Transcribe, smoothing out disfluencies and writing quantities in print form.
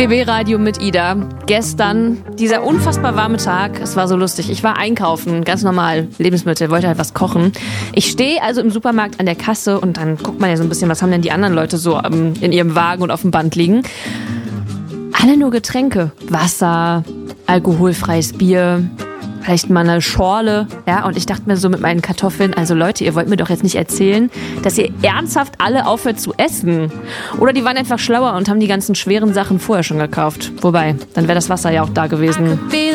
BB Radio mit Ida. Gestern, dieser unfassbar warme Tag, es war so lustig. Ich war einkaufen, ganz normal, Lebensmittel, wollte halt was kochen. Ich stehe also im Supermarkt an der Kasse und dann guckt man ja so ein bisschen, was haben denn die anderen Leute so in ihrem Wagen und auf dem Band liegen. Alle nur Getränke, Wasser, alkoholfreies Bier, vielleicht mal eine Schorle. Ja, und ich dachte mir so mit meinen Kartoffeln, also Leute, ihr wollt mir doch jetzt nicht erzählen, dass ihr ernsthaft alle aufhört zu essen. Oder die waren einfach schlauer und haben die ganzen schweren Sachen vorher schon gekauft. Wobei, dann wäre das Wasser ja auch da gewesen.